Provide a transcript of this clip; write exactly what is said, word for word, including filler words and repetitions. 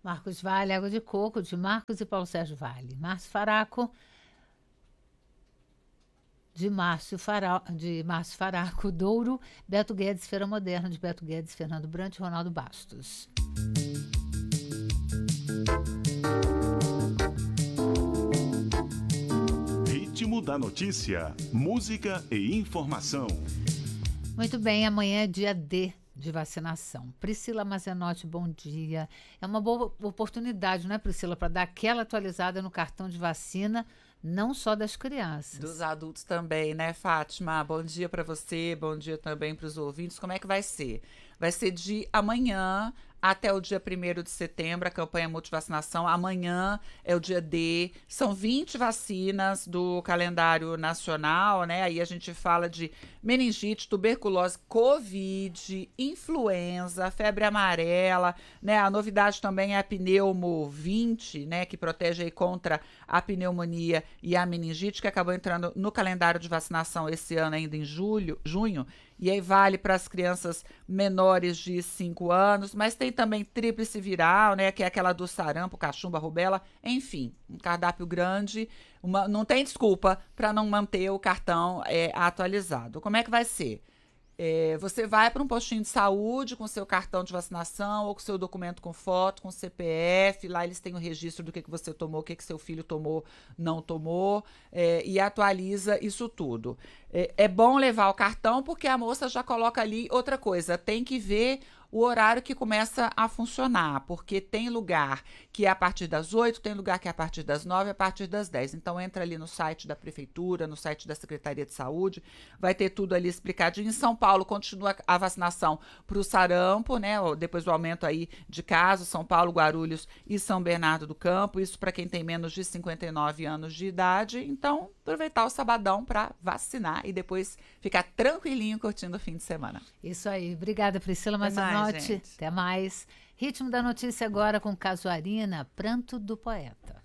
Marcos Vale, Água de Coco, de Marcos e Paulo Sérgio Vale. Márcio Faraco, de Márcio, Fara, de Márcio Faraco, Douro. Beto Guedes, Feira Moderna, de Beto Guedes, Fernando Brant e Ronaldo Bastos. Ritmo da notícia, música e informação. Muito bem, amanhã é dia D de vacinação. Priscila Mazenotti, bom dia. É uma boa oportunidade, não é, Priscila, para dar aquela atualizada no cartão de vacina, não só das crianças. Dos adultos também, né, Fátima? Bom dia para você, bom dia também para os ouvintes. Como é que vai ser? Vai ser de amanhã até o dia primeiro de setembro, a campanha multivacinação. Amanhã é o dia D. São vinte vacinas do calendário nacional, né? Aí a gente fala de meningite, tuberculose, covid, influenza, febre amarela, né? A novidade também é a pneumo vinte, né? Que protege aí contra a pneumonia e a meningite, que acabou entrando no calendário de vacinação esse ano ainda em julho, junho. E aí vale para as crianças menores de cinco anos, mas tem também tríplice viral, né, que é aquela do sarampo, cachumba, rubéola, enfim, um cardápio grande, uma, não tem desculpa para não manter o cartão é, atualizado. Como é que vai ser? É, você vai para um postinho de saúde com seu cartão de vacinação ou com seu documento com foto, com C P F, lá eles têm o registro do que, que você tomou, o que, que seu filho tomou, não tomou, é, e atualiza isso tudo. É, é bom levar o cartão porque a moça já coloca ali outra coisa, tem que ver o horário que começa a funcionar, porque tem lugar que é a partir das oito, tem lugar que é a partir das nove, a partir das dez. Então entra ali no site da Prefeitura, no site da Secretaria de Saúde, vai ter tudo ali explicadinho. Em São Paulo continua a vacinação para o sarampo, né? Depois do aumento aí de casos, São Paulo, Guarulhos e São Bernardo do Campo, isso para quem tem menos de cinquenta e nove anos de idade. Então, aproveitar o sabadão para vacinar e depois ficar tranquilinho curtindo o fim de semana. Isso aí. Obrigada, Priscila Mazenotti. Até mais. Ritmo da notícia agora com Casuarina, Pranto do Poeta.